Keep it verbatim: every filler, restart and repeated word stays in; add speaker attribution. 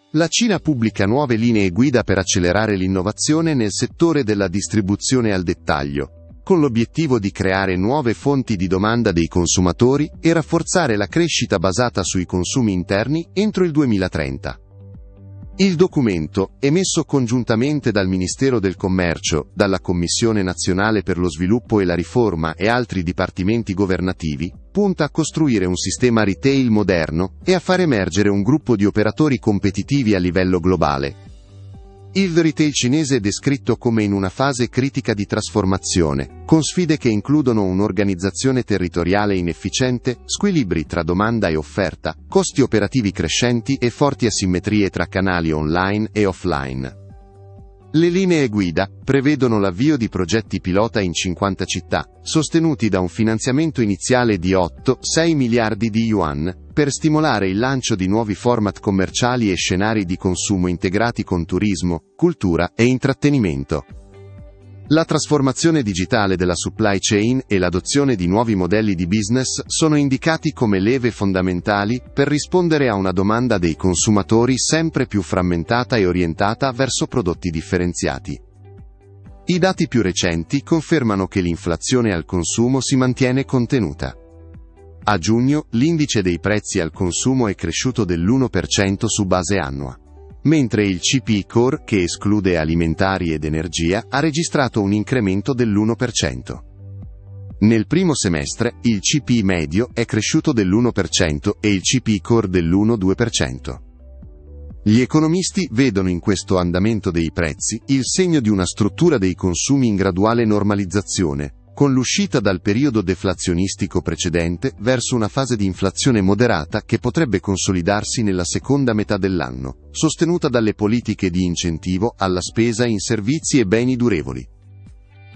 Speaker 1: La Cina pubblica nuove linee guida per accelerare l'innovazione nel settore della distribuzione al dettaglio, con l'obiettivo di creare nuove fonti di domanda dei consumatori e rafforzare la crescita basata sui consumi interni entro il duemilatrenta. Il documento, emesso congiuntamente dal Ministero del Commercio, dalla Commissione Nazionale per lo Sviluppo e la Riforma e altri dipartimenti governativi, punta a costruire un sistema retail moderno e a far emergere un gruppo di operatori competitivi a livello globale. Il retail cinese è descritto come in una fase critica di trasformazione, con sfide che includono un'organizzazione territoriale inefficiente, squilibri tra domanda e offerta, costi operativi crescenti e forti asimmetrie tra canali online e offline. Le linee guida prevedono l'avvio di progetti pilota in cinquanta città, sostenuti da un finanziamento iniziale di otto sei miliardi di yuan, per stimolare il lancio di nuovi format commerciali e scenari di consumo integrati con turismo, cultura e intrattenimento. La trasformazione digitale della supply chain e l'adozione di nuovi modelli di business sono indicati come leve fondamentali per rispondere a una domanda dei consumatori sempre più frammentata e orientata verso prodotti differenziati. I dati più recenti confermano che l'inflazione al consumo si mantiene contenuta. A giugno, l'indice dei prezzi al consumo è cresciuto dell'uno per cento su base annua, mentre il C P I Core, che esclude alimentari ed energia, ha registrato un incremento dell'uno per cento. Nel primo semestre, il C P I medio è cresciuto dell'uno per cento e il C P I Core dell'uno virgola due per cento. Gli economisti vedono in questo andamento dei prezzi il segno di una struttura dei consumi in graduale normalizzazione, con l'uscita dal periodo deflazionistico precedente verso una fase di inflazione moderata che potrebbe consolidarsi nella seconda metà dell'anno, sostenuta dalle politiche di incentivo alla spesa in servizi e beni durevoli.